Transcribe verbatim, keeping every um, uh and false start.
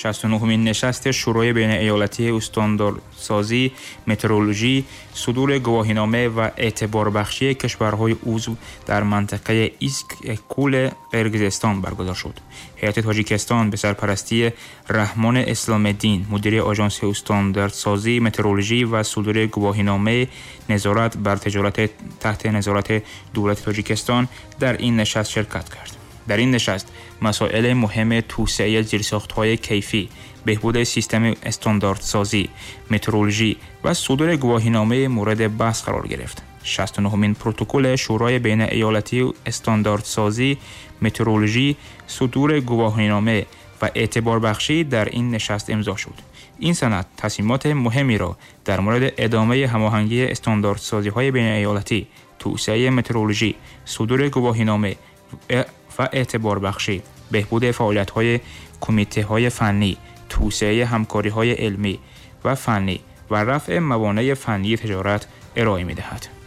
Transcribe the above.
شصت و نهمین نشست شورای بین ایالتی استانداردسازی، مترولوژی، صدور گواهینامه و اعتبار بخشی کشورهای عضو در منطقه ایسکول قرقیزستان برگزار شد. هیئت تاجیکستان به سرپرستی رحمان اسلام الدین، مدیر آژانس استانداردسازی، مترولوژی و صدور گواهینامه نظارت بر تجارت تحت نظارت دولت تاجیکستان در این نشست شرکت کرد. در این نشست مسائل مهم توسعه زیرساخت‌های کیفی، بهبود سیستم استانداردسازی، مترولوژی و صدور گواهینامه مورد بحث قرار گرفت. شصت و نهمین پروتکل شورای بین ایالتی استانداردسازی، مترولوژی، صدور گواهینامه و اعتبار بخشی در این نشست امضا شد. این سند تصمیمات مهمی را در مورد ادامه هماهنگی استانداردسازی‌های بین ایالتی، توسعه مترولوژی، صدور گواهینامه و اعتبار بخشی، بهبود فعالیت‌های کمیته‌های فنی، توسعه همکاری‌های علمی و فنی و رفع موانع فنی تجارت ارائه می‌دهد.